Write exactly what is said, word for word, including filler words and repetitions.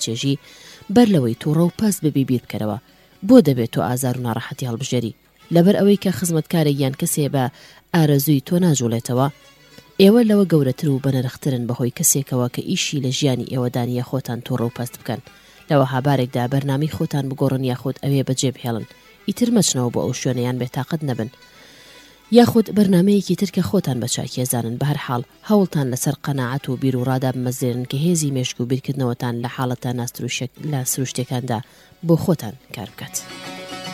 بچێژی بەر لەوەی تووڕە و پەس ببی بیر بکەرەوە بۆ دەبێت تۆ ئازار و ناڕەحەتی هەڵبژێری لەبەر ئەوەی کە خزمەتکارێک یان کەسێ بە ئارەزووی تۆ ناجوڵێتەوە ئێوە لەوە گەورەتر و بەنرخترن بەهۆی کەسێکەوە کە ئیشی لە ژیانی ئێوەدانیە خۆتان تووڕە و پەست بکەن لەوە هابارێکدا بەرنامەی خۆتان بگۆڕن یاخود ئەوێ بەجێ بهێڵن ئیتر مەچنەوە بۆ ئەو شوێنەیان بێتاقەت نەبن یاخود بەرنمەیەکی تر کە خۆتان بە چاکێزانن بە هەر حاڵ هەوڵتان لەسەر قەناعەت و بیر و ڕادا بمەزێرن کە هێزی مێشک و بیرکردنەوەتان لە حاڵەتە ناستروشێک لە سروشتەکاندا بۆ خۆتان کار بکات.